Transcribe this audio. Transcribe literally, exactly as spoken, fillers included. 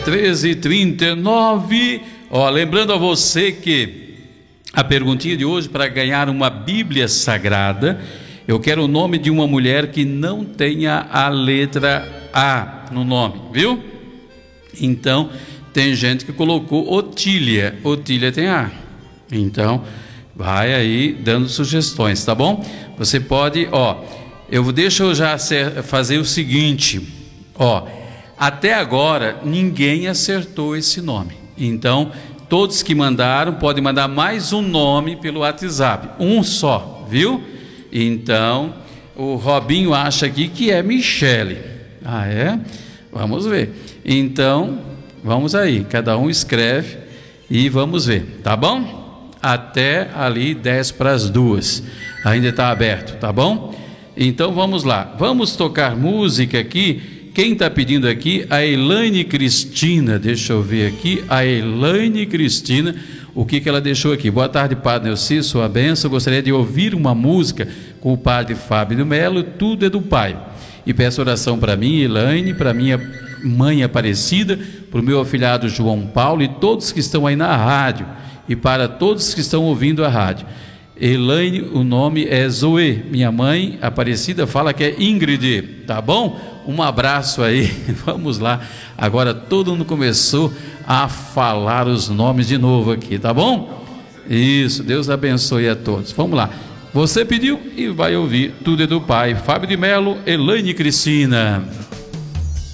treze e trinta e nove. Ó, lembrando a você que a perguntinha de hoje, para ganhar uma Bíblia Sagrada, eu quero o nome de uma mulher que não tenha a letra A no nome, viu? Então, tem gente que colocou Otília. Otília tem A. Então, vai aí dando sugestões, tá bom? Você pode, ó, eu deixa eu já fazer o seguinte, ó, até agora ninguém acertou esse nome. Então, todos que mandaram podem mandar mais um nome pelo WhatsApp, um só, viu? Então, o Robinho acha aqui que é Michele. Ah, é? Vamos ver. Então, vamos aí, cada um escreve e vamos ver, tá bom? Até ali dez para as duas. Ainda está aberto, tá bom? Então vamos lá. Vamos tocar música aqui. Quem está pedindo aqui? A Elaine Cristina. Deixa eu ver aqui. A Elaine Cristina. O que, que ela deixou aqui? Boa tarde, Padre Neuci, sua bênção. Gostaria de ouvir uma música com o Padre Fábio do Melo. Tudo é do Pai. E peço oração para mim, Elaine, para minha mãe Aparecida, para o meu afilhado João Paulo e todos que estão aí na rádio. E para todos que estão ouvindo a rádio. Elaine, o nome é Zoe. Minha mãe Aparecida fala que é Ingrid, tá bom? Um abraço aí, vamos lá. Agora todo mundo começou a falar os nomes de novo aqui, tá bom? Isso, Deus abençoe a todos. Vamos lá. Você pediu e vai ouvir Tudo é do Pai. Fábio de Melo, Elaine Cristina.